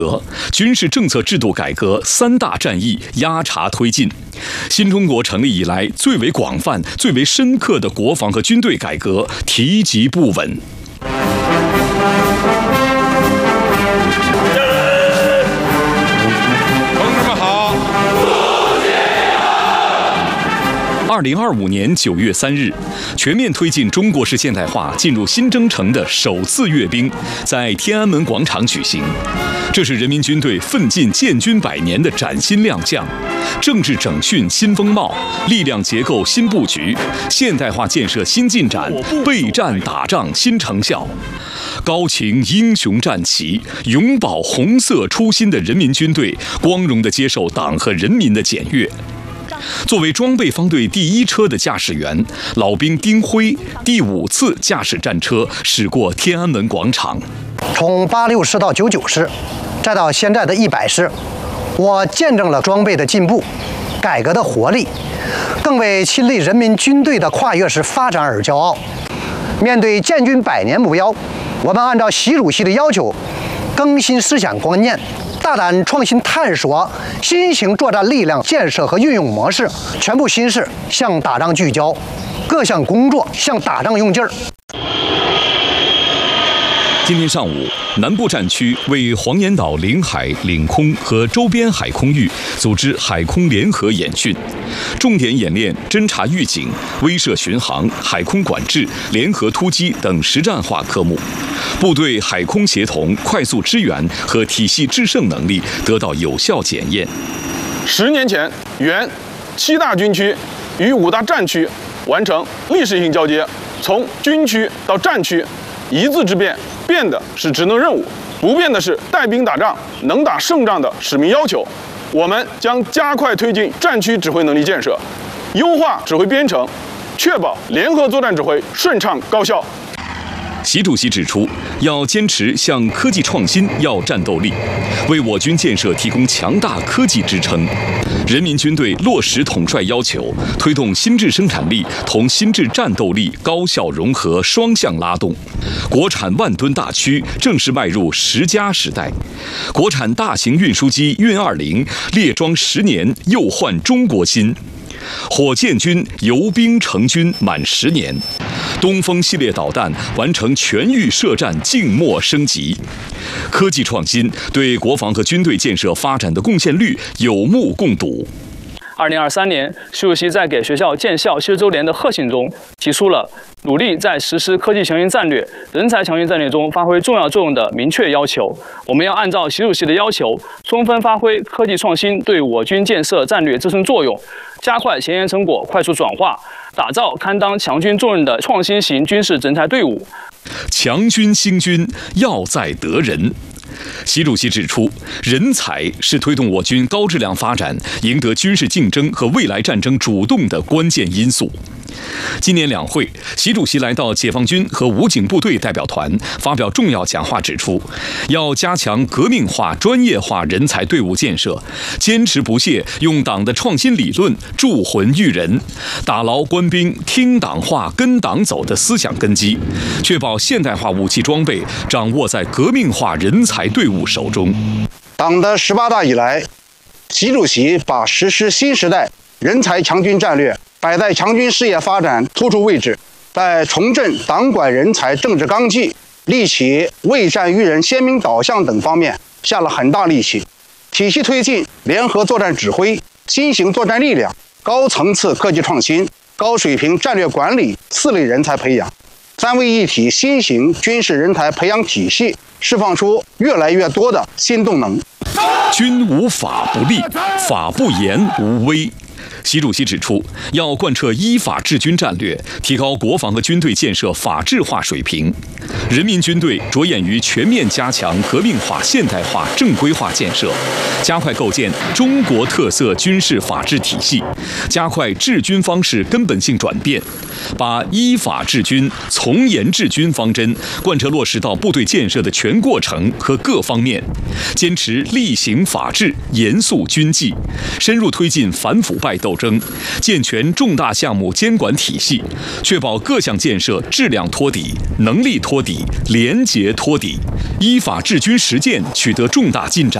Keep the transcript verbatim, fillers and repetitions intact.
军事政策制度改革三大战役压茬推进，新中国成立以来最为广泛、最为深刻的国防和军队改革提及不稳。二零二五年九月三日，全面推进中国式现代化进入新征程的首次阅兵在天安门广场举行。这是人民军队奋进建军百年的崭新亮相，政治整训新风貌，力量结构新布局，现代化建设新进展，备战打仗新成效。高擎英雄战旗，永葆红色初心的人民军队，光荣地接受党和人民的检阅。作为装备方队第一车的驾驶员，老兵丁辉第五次驾驶战车驶过天安门广场。 从八六师到九九师，再到现在的一百师，我见证了装备的进步、改革的活力，更为亲历人民军队的跨越式发展而骄傲。面对建军百年目标，我们按照习主席的要求，更新思想观念，大胆创新探索新型作战力量建设和运用模式，全部心思向打仗聚焦，各项工作向打仗用劲儿。 今天上午，南部战区为黄岩岛领海、领空和周边海空域组织海空联合演训，重点演练侦察预警、威慑巡航、海空管制、联合突击等实战化科目，部队海空协同、快速支援和体系制胜能力得到有效检验。 十年前，原七大军区与五大战区完成历史性交接，从军区到战区，一字之变。变的是职能任务，不变的是带兵打仗、能打胜仗的使命要求。我们将加快推进战区指挥能力建设，优化指挥编程，确保联合作战指挥顺畅高效。 习主席指出，要坚持向科技创新要战斗力，为我军建设提供强大科技支撑。人民军队落实统帅要求，推动新质生产力同新质战斗力高效融合，双向拉动。国产万吨大驱正式迈入十佳时代，国产大型运输机运二零列装十年，又焕中国新。火箭军游兵成军满十年，东风系列导弹完成全域射战静默升级。科技创新对国防和军队建设发展的贡献率有目共睹。 二零二三年，习主席在给学校建校七十周年的贺信中提出了努力在实施科技强军战略、人才强军战略中发挥重要作用的明确要求。我们要按照习主席的要求，充分发挥科技创新对我军建设战略支撑作用，加快前沿成果快速转化，打造堪当强军重任的创新型军事人才队伍。 强军兴军要在得人。习主席指出，人才是推动我军高质量发展、赢得军事竞争和未来战争主动的关键因素。今年两会，习主席来到解放军和武警部队代表团发表重要讲话，指出要加强革命化、专业化人才队伍建设，坚持不懈用党的创新理论铸魂育人，打牢官兵听党话、跟党走的思想根基，确保现代化武器装备掌握在革命化人才队伍手中。 党的十八大以来，习主席把实施新时代人才强军战略摆在强军事业发展突出位置，在重振党管人才政治纲纪、立起为战育人鲜明导向等方面下了很大力气，体系推进联合作战指挥、新型作战力量、高层次科技创新、高水平战略管理四类人才培养，三位一体新型军事人才培养体系释放出越来越多的新动能。 军无法不立，法不严无威。习主席指出，要贯彻依法治军战略，提高国防和军队建设法治化水平。人民军队着眼于全面加强革命化、现代化、正规化建设，加快构建中国特色军事法治体系，加快治军方式根本性转变，把依法治军、从严治军方针贯彻落实到部队建设的全过程和各方面，坚持厉行法治、严肃军纪，深入推进反腐败斗斗争，健全重大项目监管体系，确保各项建设质量托底、能力托底、廉洁托底，依法治军实践取得重大进展。